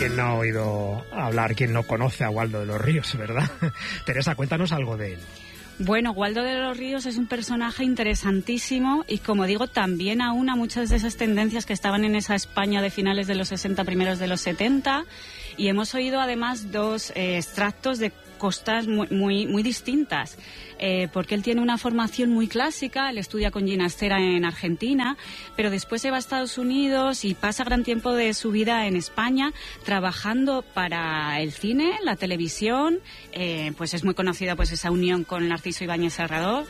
¿Quién no ha oído hablar, quién no conoce a Waldo de los Ríos, verdad? Teresa, cuéntanos algo de él. Bueno, Waldo de los Ríos es un personaje interesantísimo y, como digo, también aúna muchas de esas tendencias que estaban en esa España de finales de los 60, primeros de los 70, y hemos oído además dos extractos de costas muy distintas, porque él tiene una formación muy clásica, él estudia con Ginastera en Argentina, pero después se va a Estados Unidos y pasa gran tiempo de su vida en España trabajando para el cine, la televisión, pues es muy conocida pues esa unión con Narciso Ibáñez Serrador,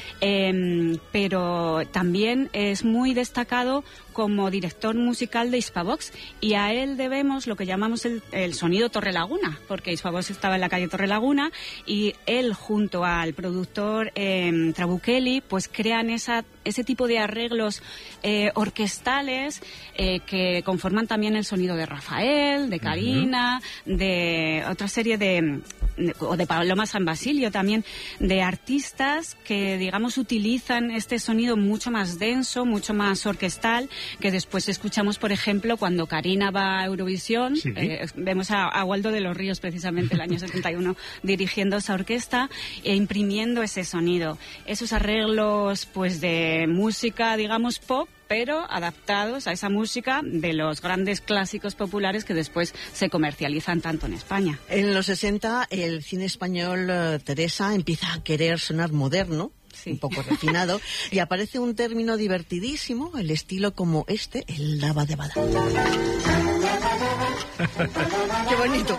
pero también es muy destacado como director musical de Hispavox, y a él debemos lo que llamamos el sonido Torrelaguna, porque Hispavox estaba en la calle Torrelaguna y él junto al productor Trabuchelli pues crean ese tipo de arreglos orquestales que conforman también el sonido de Rafael, de Karina, de otra serie o de Paloma San Basilio también, de artistas que digamos utilizan este sonido mucho más denso, mucho más orquestal, que después escuchamos, por ejemplo, cuando Karina va a Eurovisión, sí. Vemos a Waldo de los Ríos precisamente el año 71 dirigiendo esa orquesta e imprimiendo ese sonido, esos arreglos pues de música digamos pop, pero adaptados a esa música de los grandes clásicos populares que después se comercializan tanto en España. En los 60 el cine español, Teresa, empieza a querer sonar moderno, sí, un poco refinado, y aparece un término divertidísimo, el estilo como el daba de bada. ¡Qué bonito!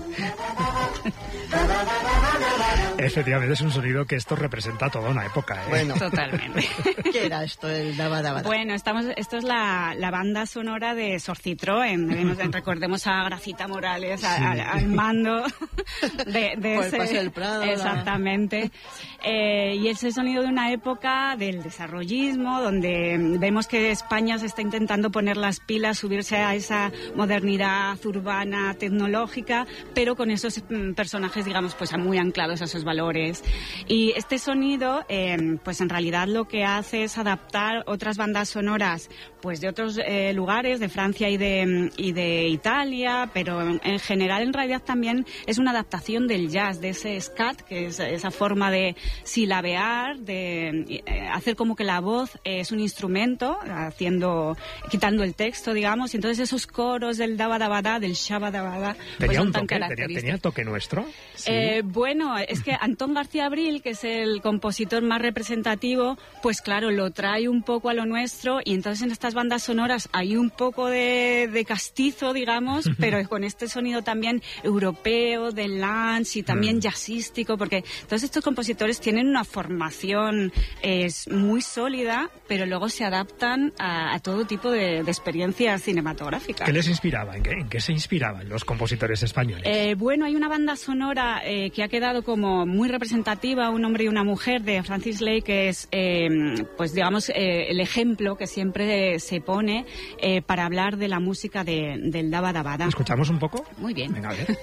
Efectivamente, es un sonido que esto representa toda una época, ¿eh? Bueno, totalmente. ¿Qué era esto, el daba de bada? Bueno, esto es la banda sonora de Sor Citroën. Recordemos a Gracita Morales, sí, al mando de por ese... el Paso del Prado. Exactamente. Y ese sonido de una época del desarrollismo, donde vemos que España se está intentando poner las pilas, subirse a esa modernidad urbana, tecnológica, pero con esos personajes, digamos, pues muy anclados a esos valores. Y este sonido, pues en realidad lo que hace es adaptar otras bandas sonoras, pues de otros lugares, de Francia y de Italia, pero en general, en realidad también es una adaptación del jazz, de ese scat, que es esa forma de silabear, de hacer como que la voz es un instrumento, quitando el texto, digamos, y entonces esos coros del dabadabada, del shabadabada, pues son tan característicos. ¿Tenía toque nuestro? Sí. Bueno, es que Antón García Abril, que es el compositor más representativo, pues claro, lo trae un poco a lo nuestro, y entonces en estas bandas sonoras hay un poco de castizo, digamos, pero con este sonido también europeo, de lounge y también jazzístico, porque todos estos compositores tienen una formación muy sólida, pero luego se adaptan a todo tipo de experiencias cinematográficas. ¿Qué les inspiraba? ¿En qué se inspiraban los compositores españoles? Bueno, hay una banda sonora que ha quedado como muy representativa, un hombre y una mujer, de Francis Lay, que es, pues digamos, el ejemplo que siempre se pone para hablar de la música del daba dabada. ¿Escuchamos un poco? Muy bien. Venga, a ver.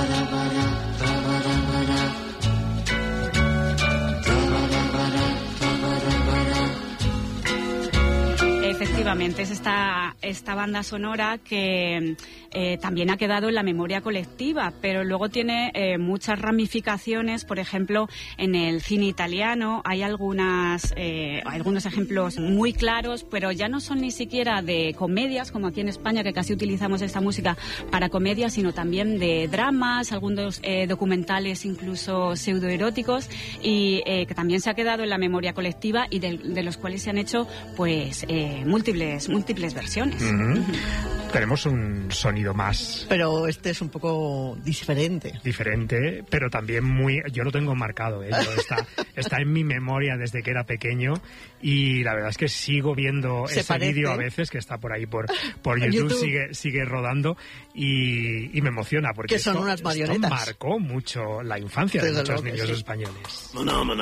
Efectivamente, es esta banda sonora que también ha quedado en la memoria colectiva, pero luego tiene muchas ramificaciones. Por ejemplo, en el cine italiano hay algunos ejemplos muy claros, pero ya no son ni siquiera de comedias, como aquí en España, que casi utilizamos esta música para comedias, sino también de dramas, algunos documentales incluso pseudoeróticos, y que también se ha quedado en la memoria colectiva y de los cuales se han hecho pues múltiples versiones. Tenemos un sonido más... Pero este es un poco diferente. Diferente, pero también muy... Yo lo tengo marcado, ¿eh? Está en mi memoria desde que era pequeño, y la verdad es que sigo viendo ese vídeo a veces, que está por ahí por YouTube, sigue rodando, y me emociona, porque que son unas marionetas. Esto marcó mucho la infancia de muchos niños españoles.